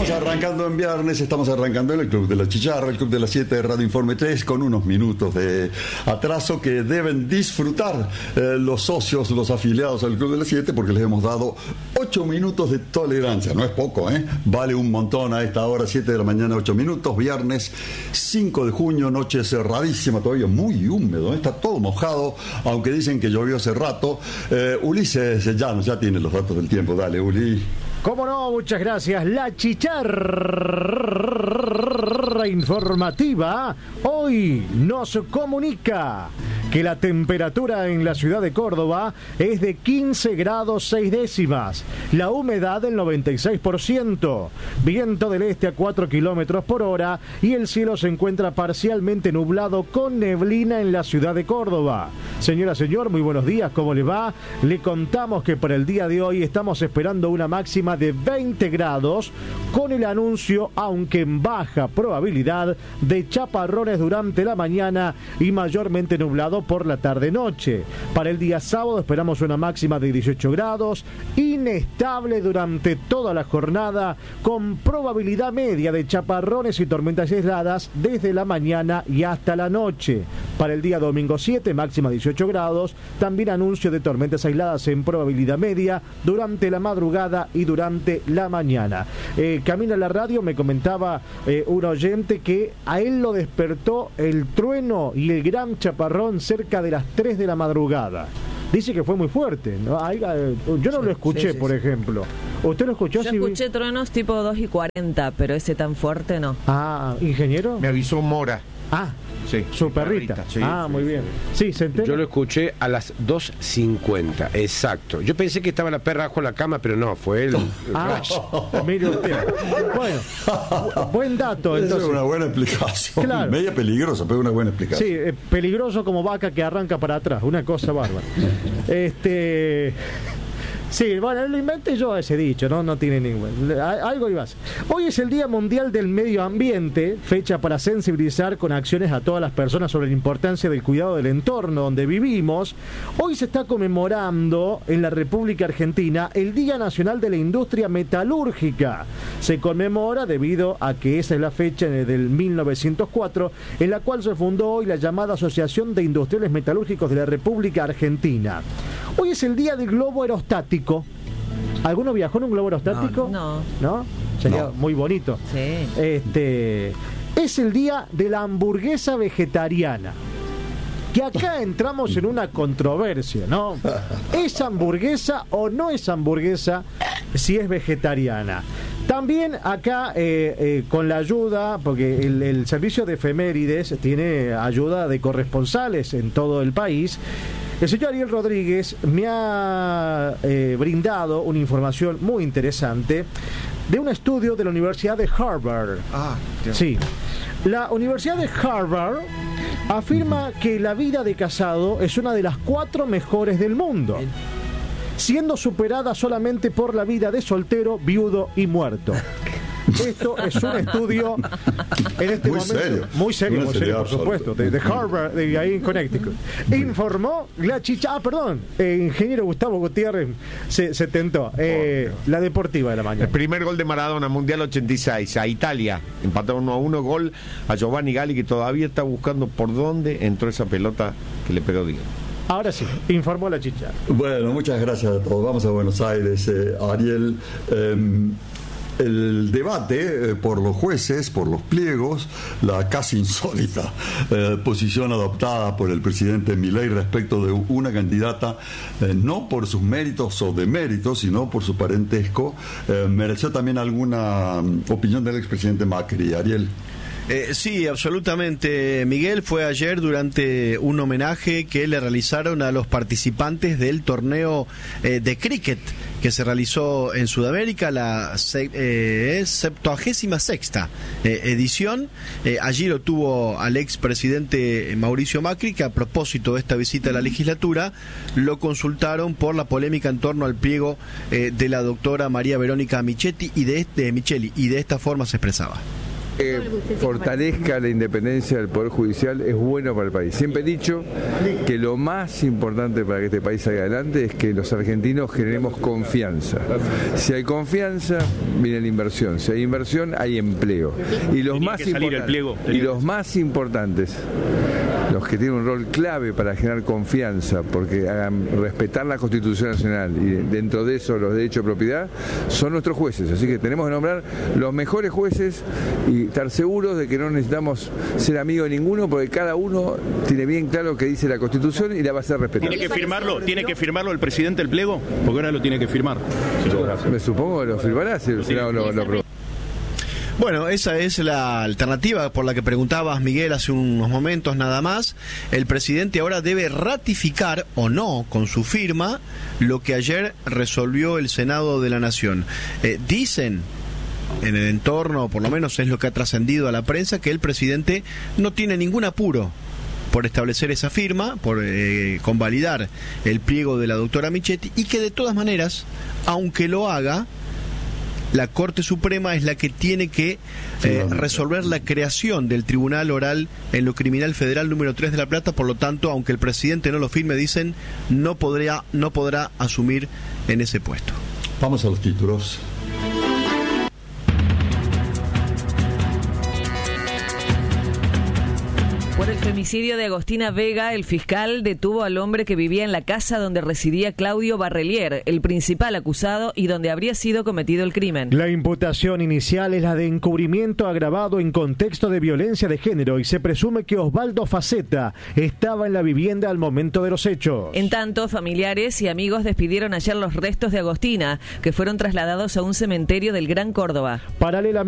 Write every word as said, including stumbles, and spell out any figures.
Estamos arrancando en viernes, estamos arrancando en el Club de la Chicharra, el Club de las siete de Radio Informe tres, con unos minutos de atraso que deben disfrutar eh, los socios, los afiliados al Club de las siete, porque les hemos dado ocho minutos de tolerancia. No es poco, ¿eh? Vale un montón a esta hora, siete de la mañana, ocho minutos, viernes cinco de junio, noche cerradísima, todavía muy húmedo, ¿eh? Está todo mojado, aunque dicen que llovió hace rato. Eh, Ulises Llanos ya tiene los datos del tiempo, dale, Uli. Cómo no, muchas gracias. La Chicharra informativa hoy nos comunica que la temperatura en la ciudad de Córdoba es de quince grados seis décimas, la humedad del noventa y seis por ciento, viento del este a cuatro kilómetros por hora y el cielo se encuentra parcialmente nublado con neblina en la ciudad de Córdoba. Señora, señor, muy buenos días, ¿cómo le va? Le contamos que para el día de hoy estamos esperando una máxima de veinte grados con el anuncio, aunque en baja probabilidad, de chaparrones durante la mañana y mayormente nublado por la tarde-noche. Para el día sábado esperamos una máxima de dieciocho grados, inestable durante toda la jornada, con probabilidad media de chaparrones y tormentas aisladas desde la mañana y hasta la noche. Para el día domingo siete, máxima dieciocho grados, también anuncio de tormentas aisladas en probabilidad media durante la madrugada y durante la mañana. Eh, Camino a la radio me comentaba eh, un oyente que a él lo despertó el trueno y el gran chaparrón cerca de las tres de la madrugada. Dice que fue muy fuerte, ¿no? Yo no lo escuché, sí, sí, por sí. ejemplo. ¿Usted lo escuchó? Yo escuché truenos tipo dos y cuarenta, pero ese tan fuerte no. Ah, ¿ingeniero? Me avisó Mora. Ah, sí, su perrita. perrita. Sí, ah, sí, muy bien. Sí, ¿se entera? Yo lo escuché a las dos cincuenta, exacto. Yo pensé que estaba la perra bajo la cama, pero no, fue el, el ah, mire usted. Bueno, buen dato. Entonces. Es una buena explicación. Claro. Media peligrosa, pero una buena explicación. Sí, eh, peligroso como vaca que arranca para atrás, una cosa bárbara. este... Sí, bueno, lo inventé yo ese dicho, ¿no? No tiene ningún... Algo ibas. Hoy es el Día Mundial del Medio Ambiente, fecha para sensibilizar con acciones a todas las personas sobre la importancia del cuidado del entorno donde vivimos. Hoy se está conmemorando en la República Argentina el Día Nacional de la Industria Metalúrgica. Se conmemora debido a que esa es la fecha del mil novecientos cuatro en la cual se fundó hoy la llamada Asociación de Industriales Metalúrgicos de la República Argentina. Hoy es el Día del Globo Aerostático. ¿Alguno viajó en un globo aerostático? No. ¿No? Sería no. muy bonito. Sí. Este, es el día de la hamburguesa vegetariana. Que acá entramos en una controversia, ¿no? ¿Es hamburguesa o no es hamburguesa si es vegetariana? También acá, eh, eh, con la ayuda, porque el, el servicio de efemérides tiene ayuda de corresponsales en todo el país. El señor Ariel Rodríguez me ha eh, brindado una información muy interesante de un estudio de la Universidad de Harvard. Ah, Dios. Sí. La Universidad de Harvard afirma que la vida de casado es una de las cuatro mejores del mundo, siendo superada solamente por la vida de soltero, viudo y muerto. Esto es un estudio en este muy momento serio. muy serio, Una muy serio, por absoluta. supuesto, de, de Harvard, de ahí en Connecticut. Informó la chicha, ah, perdón, eh, ingeniero Gustavo Gutiérrez se, se tentó. Eh, la deportiva de la mañana. El primer gol de Maradona, Mundial ochenta y seis, a Italia, empataron uno a uno, gol a Giovanni Galli, que todavía está buscando por dónde entró esa pelota que le pegó Diego. Ahora sí, informó la chicha. Bueno, muchas gracias a todos. Vamos a Buenos Aires, eh, Ariel. Eh, El debate eh, por los jueces, por los pliegos, la casi insólita eh, posición adoptada por el presidente Milei respecto de una candidata, eh, no por sus méritos o deméritos, sino por su parentesco, eh, mereció también alguna um, opinión del expresidente Macri. Ariel. Eh, sí, absolutamente, Miguel. Fue ayer durante un homenaje que le realizaron a los participantes del torneo eh, de cricket que se realizó en Sudamérica, la se, eh, septuagésima sexta eh, edición. Eh, allí lo tuvo al expresidente Mauricio Macri, que a propósito de esta visita a la legislatura lo consultaron por la polémica en torno al pliego eh, de la doctora María Verónica Michetti y de este, Micheli, y de esta forma se expresaba. que fortalezca la independencia del Poder Judicial es bueno para el país. Siempre he dicho que lo más importante para que este país salga adelante es que los argentinos generemos confianza. Si hay confianza, viene la inversión. Si hay inversión, hay empleo. Y los, más, importantes, y los más importantes, los que tienen un rol clave para generar confianza, porque hagan respetar la Constitución Nacional y dentro de eso los derechos de propiedad, son nuestros jueces. Así que tenemos que nombrar los mejores jueces y estar seguros de que no necesitamos ser amigos de ninguno, porque cada uno tiene bien claro lo que dice la Constitución y la va a hacer respetar. ¿Tiene que firmarlo, ¿tiene que firmarlo el presidente del pliego? Porque ahora lo tiene que firmar. Me supongo que lo firmará si el Senado lo, lo aprobó. Bueno, esa es la alternativa por la que preguntabas, Miguel, hace unos momentos nada más. El presidente ahora debe ratificar o no con su firma lo que ayer resolvió el Senado de la Nación. Eh, dicen en el entorno, por lo menos es lo que ha trascendido a la prensa, que el presidente no tiene ningún apuro por establecer esa firma, por eh, convalidar el pliego de la doctora Michetti, y que de todas maneras, aunque lo haga, la Corte Suprema es la que tiene que eh, resolver la creación del Tribunal Oral en lo Criminal Federal número tres de La Plata. Por lo tanto, aunque el presidente no lo firme, dicen, no podrá, no podrá asumir en ese puesto. Vamos a los títulos. Por el femicidio de Agostina Vega, el fiscal detuvo al hombre que vivía en la casa donde residía Claudio Barrelier, el principal acusado y donde habría sido cometido el crimen. La imputación inicial es la de encubrimiento agravado en contexto de violencia de género y se presume que Osvaldo Faceta estaba en la vivienda al momento de los hechos. En tanto, familiares y amigos despidieron ayer los restos de Agostina, que fueron trasladados a un cementerio del Gran Córdoba. Paralelamente,